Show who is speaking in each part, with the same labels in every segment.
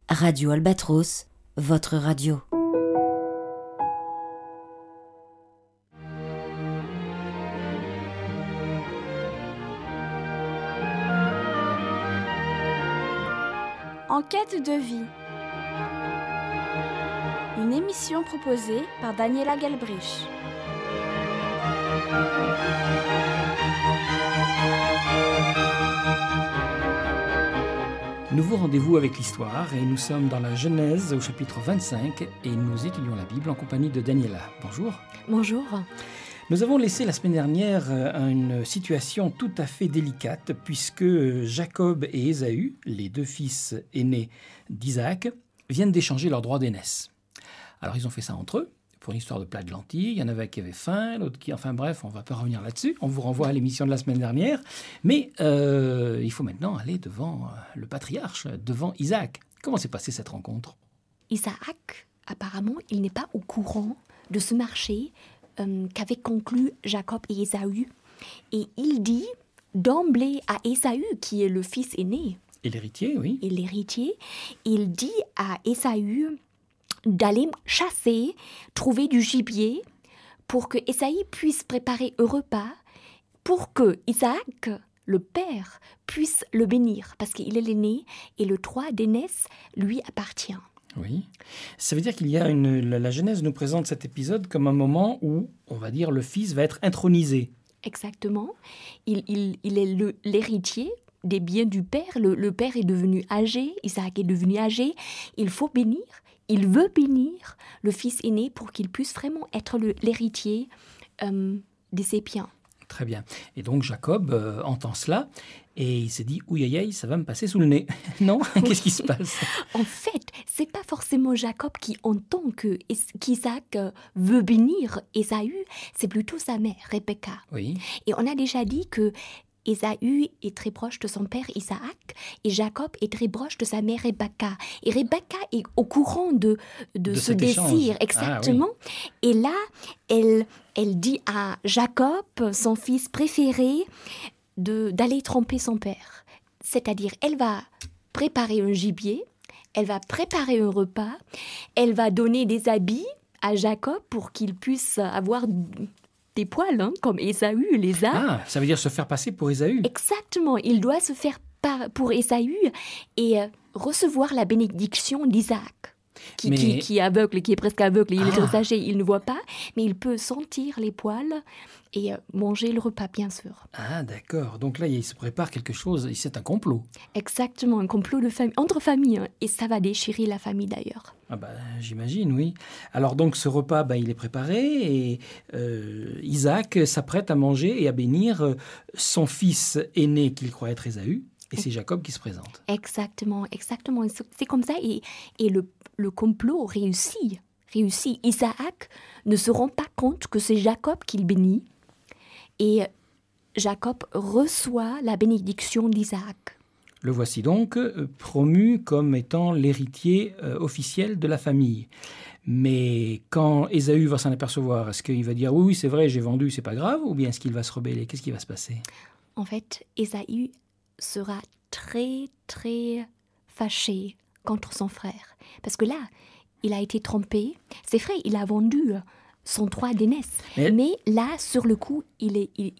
Speaker 1: Radio Albatros, votre radio.
Speaker 2: En quête de vie. Une émission proposée par Daniela Galbrich.
Speaker 3: Nouveau rendez-vous avec l'histoire et nous sommes dans la Genèse au chapitre 25 et nous étudions la Bible en compagnie de Daniela. Bonjour.
Speaker 2: Bonjour.
Speaker 3: Nous avons laissé la semaine dernière une situation tout à fait délicate puisque Jacob et Ésaü, les deux fils aînés d'Isaac, viennent d'échanger leurs droits d'aînesse. Alors ils ont fait ça entre eux pour une histoire de plat de lentilles. Il y en avait qui avait faim, l'autre qui... Enfin bref, on ne va pas revenir là-dessus. On vous renvoie à l'émission de la semaine dernière. Mais il faut maintenant aller devant le patriarche, devant Isaac. Comment s'est passée cette rencontre ?
Speaker 4: Isaac, apparemment, il n'est pas au courant de ce marché qu'avaient conclu Jacob et Ésaü. Et il dit d'emblée à Ésaü, qui est le fils aîné,
Speaker 3: et l'héritier, oui.
Speaker 4: Et l'héritier, il dit à Ésaü d'aller chasser, trouver du gibier, pour que Ésaü puisse préparer un repas, pour que Isaac, le père, puisse le bénir, parce qu'il est l'aîné, et le droit d'aînesse lui appartient.
Speaker 3: Oui. Ça veut dire qu'il y a la Genèse nous présente cet épisode comme un moment où, on va dire, le fils va être intronisé.
Speaker 4: Exactement. Il est l'héritier des biens du père. Le père est devenu âgé, Isaac est devenu âgé. Il faut bénir, il veut bénir le fils aîné pour qu'il puisse vraiment être l'héritier de ses biens.
Speaker 3: Très bien. Et donc Jacob entend cela et il s'est dit « Ouïe, aïe, aïe, ça va me passer sous le nez. » Non ? Qu'est-ce qui se passe ?
Speaker 4: En fait, c'est pas forcément Jacob qui entend qu'Isaac veut bénir Ésaü, c'est plutôt sa mère, Rebecca.
Speaker 3: Oui.
Speaker 4: Et on a déjà dit que Ésaü est très proche de son père Isaac et Jacob est très proche de sa mère Rebecca. Et Rebecca est au courant de ce désir, exactement. Ah, oui. Et là, elle dit à Jacob, son fils préféré, d'aller tromper son père. C'est-à-dire, elle va préparer un gibier, elle va préparer un repas, elle va donner des habits à Jacob pour qu'il puisse avoir des poils, comme Ésaü les a.
Speaker 3: Ah, ça veut dire se faire passer pour Ésaü.
Speaker 4: Exactement, il doit se faire pour Ésaü et recevoir la bénédiction d'Isaac, qui est aveugle, qui est presque aveugle, il est très âgé, il ne voit pas, mais il peut sentir les poils et manger le repas, bien sûr.
Speaker 3: Ah, d'accord. Donc là, il se prépare quelque chose, c'est un complot.
Speaker 4: Exactement, un complot entre familles, et ça va déchirer la famille d'ailleurs.
Speaker 3: Ah bah, j'imagine, oui. Alors donc ce repas, il est préparé et Isaac s'apprête à manger et à bénir son fils aîné qu'il croit être Ésaü. Et c'est Jacob qui se présente.
Speaker 4: Exactement. C'est comme ça et le complot réussit. Isaac ne se rend pas compte que c'est Jacob qu'il bénit. Et Jacob reçoit la bénédiction d'Isaac.
Speaker 3: Le voici donc promu comme étant l'héritier officiel de la famille. Mais quand Ésaü va s'en apercevoir, est-ce qu'il va dire « Oui, c'est vrai, j'ai vendu, c'est pas grave » ou bien est-ce qu'il va se rebeller ? Qu'est-ce qui va se passer ?
Speaker 4: En fait, Ésaü sera très, très fâché contre son frère. Parce que là, il a été trompé. C'est vrai, il a vendu son droit d'aînesse. Mais là, sur le coup, il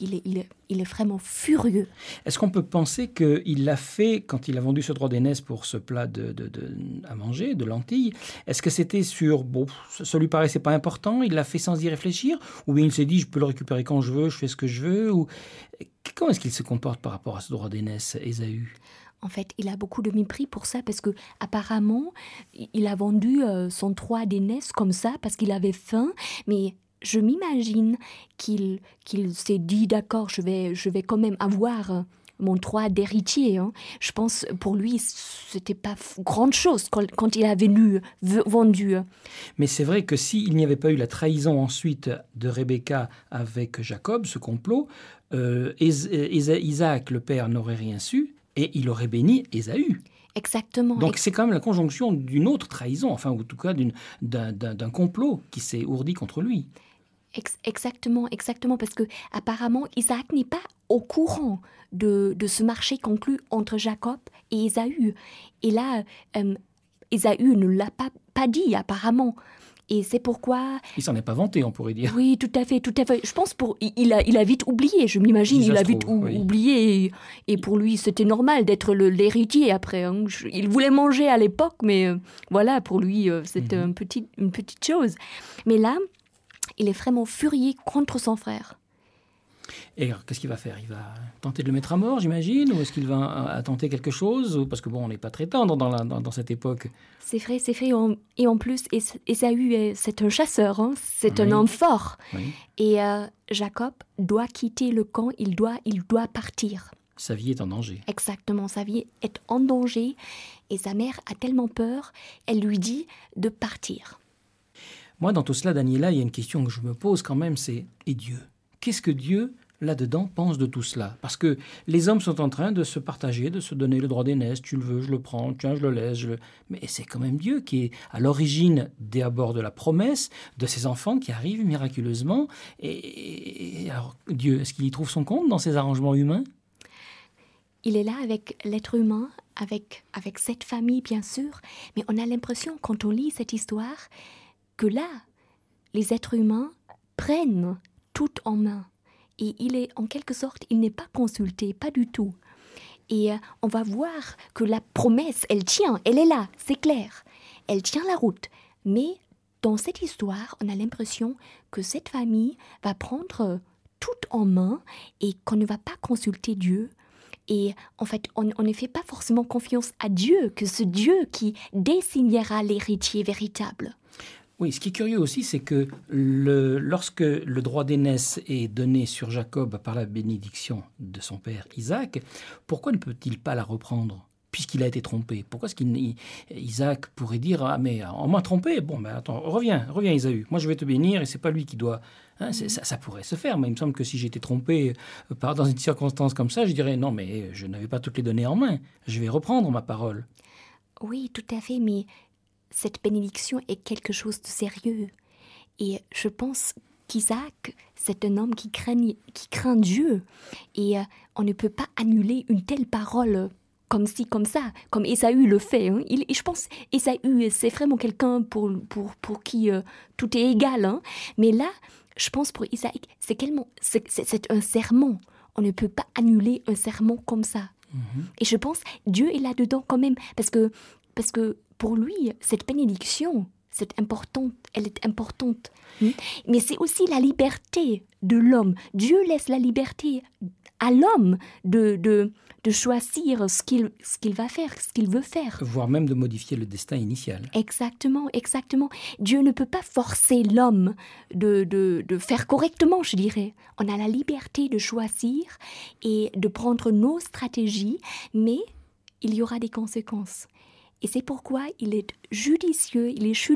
Speaker 4: est vraiment furieux.
Speaker 3: Est-ce qu'on peut penser qu'il l'a fait quand il a vendu ce droit d'aînesse pour ce plat à manger, de lentilles ? Est-ce que c'était ça lui paraissait pas important, il l'a fait sans y réfléchir ? Ou bien il s'est dit, je peux le récupérer quand je veux, je fais ce que je veux ? Ou comment est-ce qu'il se comporte par rapport à ce droit d'aînesse, Ésaü ?
Speaker 4: En fait, il a beaucoup de mépris pour ça parce que apparemment, il a vendu son droit d'aînesse comme ça parce qu'il avait faim. Mais je m'imagine qu'il s'est dit, d'accord, je vais quand même avoir mon droit d'héritier. Je pense pour lui, c'était pas grande chose quand il avait vendu.
Speaker 3: Mais c'est vrai que s'il n'y avait pas eu la trahison ensuite de Rebecca avec Jacob, ce complot, Isaac, le père, n'aurait rien su. Et il aurait béni Ésaü.
Speaker 4: Exactement.
Speaker 3: Donc c'est quand même la conjonction d'une autre trahison, enfin, ou en tout cas d'un complot qui s'est ourdi contre lui.
Speaker 4: Exactement, parce que apparemment Isaac n'est pas au courant de ce marché conclu entre Jacob et Ésaü. Et là, Ésaü ne l'a pas dit apparemment. Et c'est pourquoi...
Speaker 3: Il s'en est pas vanté, on pourrait dire.
Speaker 4: Oui, tout à fait. Je pense il a vite oublié, je m'imagine. Il a vite oublié. Et pour lui, c'était normal d'être l'héritier après. Hein. Il voulait manger à l'époque, mais voilà, pour lui, c'était une petite chose. Mais là, il est vraiment furieux contre son frère.
Speaker 3: Et alors, qu'est-ce qu'il va faire ? Il va tenter de le mettre à mort, j'imagine ? Ou est-ce qu'il va tenter quelque chose ? Parce que on n'est pas très tendre dans cette époque.
Speaker 4: C'est vrai. Et en plus, Ésaü, c'est un chasseur, hein, c'est un homme fort. Oui. Et Jacob doit quitter le camp, il doit partir.
Speaker 3: Sa vie est en danger.
Speaker 4: Exactement, sa vie est en danger. Et sa mère a tellement peur, elle lui dit de partir.
Speaker 3: Moi, dans tout cela, Daniela, il y a une question que je me pose quand même, c'est « Et Dieu ?» Qu'est-ce que Dieu, là-dedans, pense de tout cela ? Parce que les hommes sont en train de se partager, de se donner le droit d'aînesse. Tu le veux, je le prends, tiens, je le laisse. Mais c'est quand même Dieu qui est à l'origine d'abord de la promesse de ces enfants qui arrivent miraculeusement. Et alors, Dieu, est-ce qu'il y trouve son compte dans ces arrangements humains ?
Speaker 4: Il est là avec l'être humain, avec cette famille, bien sûr. Mais on a l'impression, quand on lit cette histoire, que là, les êtres humains prennent tout en main. Et il est, en quelque sorte, il n'est pas consulté, pas du tout. Et on va voir que la promesse, elle tient, elle est là, c'est clair. Elle tient la route. Mais dans cette histoire, on a l'impression que cette famille va prendre tout en main et qu'on ne va pas consulter Dieu. Et en fait, on ne fait pas forcément confiance à Dieu, que ce Dieu qui désignera l'héritier véritable.
Speaker 3: Oui, ce qui est curieux aussi, c'est que lorsque le droit d'aînesse est donné sur Jacob par la bénédiction de son père Isaac, pourquoi ne peut-il pas la reprendre ? Puisqu'il a été trompé. Pourquoi est-ce qu'Isaac pourrait dire « Ah, mais on m'a trompé. Bon, ben attends, reviens Isaü. Moi, je vais te bénir et c'est pas lui qui doit... » Ça pourrait se faire, mais il me semble que si j'étais trompé dans une circonstance comme ça, je dirais « Non, mais je n'avais pas toutes les données en main. Je vais reprendre ma parole. »
Speaker 4: Oui, tout à fait, mais... cette bénédiction est quelque chose de sérieux. Et je pense qu'Isaac, c'est un homme qui craint Dieu. Et on ne peut pas annuler une telle parole comme ci, comme ça, comme Ésaü le fait. Hein. Et je pense Ésaü, c'est vraiment quelqu'un pour qui tout est égal. Hein. Mais là, je pense pour Isaac, c'est un serment. On ne peut pas annuler un serment comme ça. Et je pense Dieu est là-dedans quand même, parce que pour lui, cette bénédiction, elle est importante. Mais c'est aussi la liberté de l'homme. Dieu laisse la liberté à l'homme de choisir ce qu'il va faire, ce qu'il veut faire.
Speaker 3: Voire même de modifier le destin initial.
Speaker 4: Exactement. Dieu ne peut pas forcer l'homme de faire correctement, je dirais. On a la liberté de choisir et de prendre nos stratégies, mais il y aura des conséquences. Et c'est pourquoi il est judicieux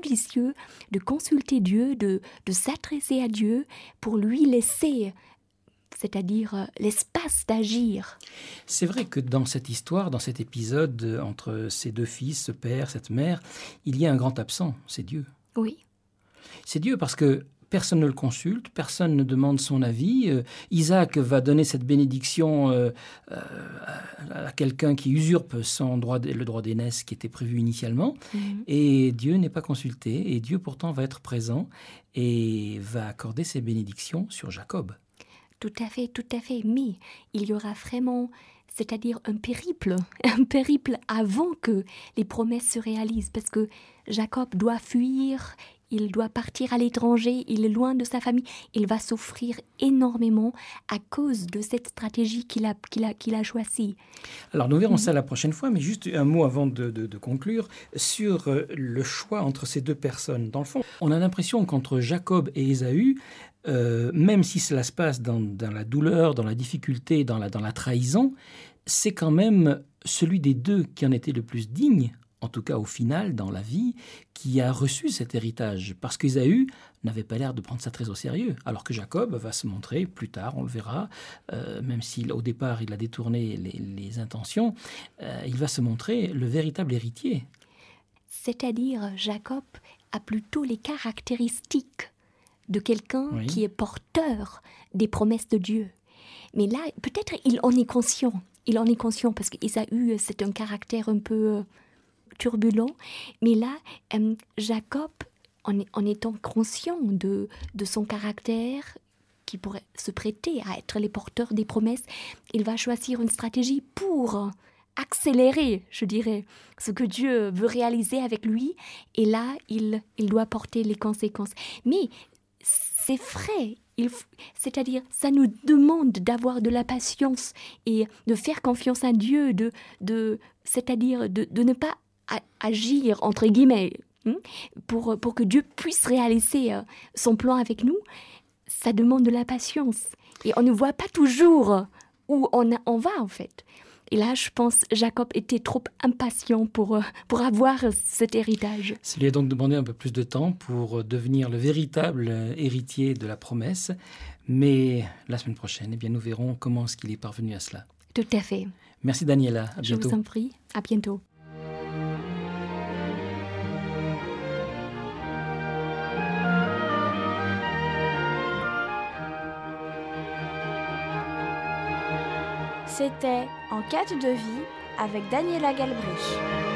Speaker 4: de consulter Dieu, de s'adresser à Dieu pour lui laisser, c'est-à-dire l'espace d'agir.
Speaker 3: C'est vrai que dans cette histoire, dans cet épisode entre ces deux fils, ce père, cette mère, il y a un grand absent, c'est Dieu.
Speaker 4: Oui.
Speaker 3: C'est Dieu parce que personne ne le consulte, personne ne demande son avis. Isaac va donner cette bénédiction à quelqu'un qui usurpe le droit d'aînesse qui était prévu initialement. Et Dieu n'est pas consulté. Et Dieu pourtant va être présent et va accorder ses bénédictions sur Jacob.
Speaker 4: Tout à fait. Mais il y aura vraiment, c'est-à-dire un périple avant que les promesses se réalisent. Parce que Jacob doit fuir. Il doit partir à l'étranger, il est loin de sa famille. Il va souffrir énormément à cause de cette stratégie qu'il a choisie.
Speaker 3: Alors nous verrons ça la prochaine fois, mais juste un mot avant de conclure sur le choix entre ces deux personnes. Dans le fond, on a l'impression qu'entre Jacob et Ésaü, même si cela se passe dans la douleur, dans la difficulté, dans la trahison, c'est quand même celui des deux qui en était le plus digne, en tout cas au final, dans la vie, qui a reçu cet héritage. Parce qu'Ésaü n'avait pas l'air de prendre ça très au sérieux, alors que Jacob va se montrer, plus tard, on le verra, même si au départ il a détourné les intentions, il va se montrer le véritable héritier.
Speaker 4: C'est-à-dire, Jacob a plutôt les caractéristiques de quelqu'un qui est porteur des promesses de Dieu. Mais là, peut-être il en est conscient parce qu'Ésaü, c'est un caractère un peu... turbulent. Mais là, Jacob, en étant conscient de son caractère, qui pourrait se prêter à être les porteurs des promesses, il va choisir une stratégie pour accélérer, je dirais, ce que Dieu veut réaliser avec lui. Et là, il doit porter les conséquences. Mais c'est vrai, c'est-à-dire, ça nous demande d'avoir de la patience et de faire confiance à Dieu, c'est-à-dire de ne pas agir, entre guillemets, pour que Dieu puisse réaliser son plan avec nous. Ça demande de la patience. Et on ne voit pas toujours où on va, en fait. Et là, je pense Jacob était trop impatient pour avoir cet héritage.
Speaker 3: Ça lui a donc demandé un peu plus de temps pour devenir le véritable héritier de la promesse. Mais la semaine prochaine, nous verrons comment est-ce qu'il est parvenu à cela.
Speaker 4: Tout à fait.
Speaker 3: Merci Daniela, à bientôt.
Speaker 4: Je vous en prie, à bientôt.
Speaker 2: C'était En quête de vie avec Daniela Galbrich.